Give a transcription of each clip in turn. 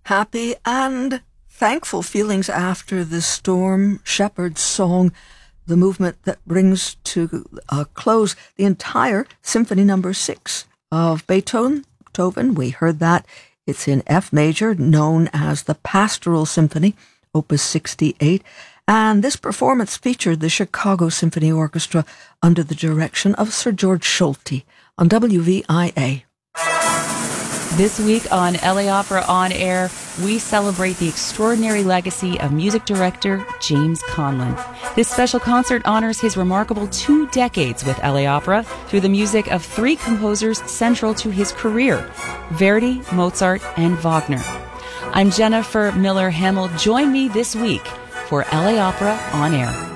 Happy and thankful feelings after the storm. Shepherd's Song, the movement that brings to a close the entire Symphony No. 6 of Beethoven. We heard that. It's in F major, known as the Pastoral Symphony, Opus 68. And this performance featured the Chicago Symphony Orchestra under the direction of Sir George Solti on WVIA. This week on LA Opera On Air, we celebrate the extraordinary legacy of music director James Conlon. This special concert honors his remarkable 2 decades with LA Opera through the music of 3 composers central to his career, Verdi, Mozart, and Wagner. I'm Jennifer Miller Hamill. Join me this week for LA Opera On Air.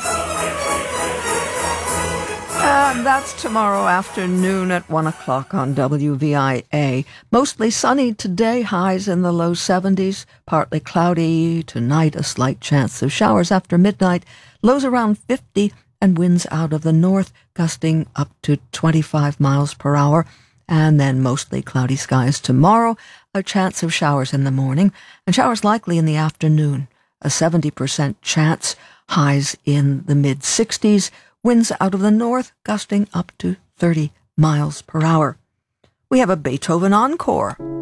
And that's tomorrow afternoon at 1 o'clock on WVIA. Mostly sunny today, highs in the low 70s, partly cloudy. Tonight, a slight chance of showers after midnight, lows around 50, and winds out of the north, gusting up to 25 miles per hour. And then mostly cloudy skies tomorrow, a chance of showers in the morning, and showers likely in the afternoon. A 70% chance, highs in the mid-60s, winds out of the north, gusting up to 30 miles per hour. We have a Beethoven encore.